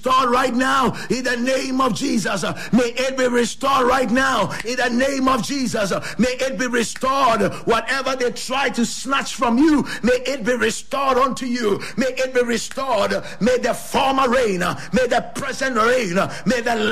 restored right now in the name of Jesus. May it be restored right now in the name of Jesus. May it be restored. Whatever they try to snatch from you, may it be restored unto you. May it be restored. May the former reign, may the present reign, may the